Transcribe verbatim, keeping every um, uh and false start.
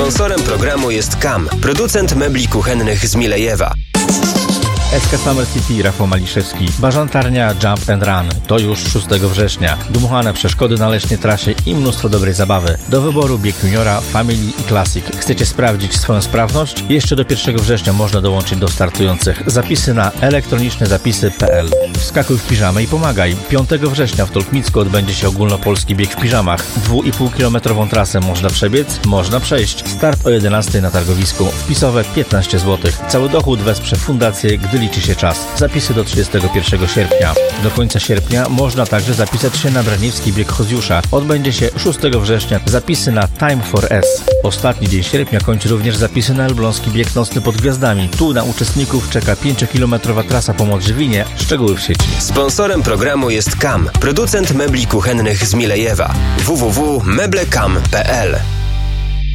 Sponsorem programu jest K A M, producent mebli kuchennych z Milejewa. S K Summer City, Rafał Maliszewski. Bażantarnia Jump and Run. To już szóstego września. Dmuchane przeszkody na leśnej trasie i mnóstwo dobrej zabawy. Do wyboru bieg juniora, family i classic. Chcecie sprawdzić swoją sprawność? Jeszcze do pierwszego września można dołączyć do startujących. Zapisy na elektroniczne zapisy kropka p l. Wskakuj w piżamę i pomagaj. piątego września w Tolkmicku odbędzie się ogólnopolski bieg w piżamach. Dwuipółkilometrową trasę można przebiec, można przejść. Start o jedenastej na targowisku. Wpisowe piętnaście złotych. Cały dochód wesprze fundację, gdy liczy się czas. Zapisy do trzydziestego pierwszego sierpnia. Do końca sierpnia można także zapisać się na Braniewski bieg Chodziusza. Odbędzie się szóstego września. Zapisy na Time for S. Ostatni dzień sierpnia kończy również zapisy na Elbląski bieg nocny pod gwiazdami. Tu na uczestników czeka pięciokilometrowa trasa po Modrzywinie. Szczegóły w sieci. Sponsorem programu jest K A M, producent mebli kuchennych z Milejewa. w w w kropka meble kam kropka p l.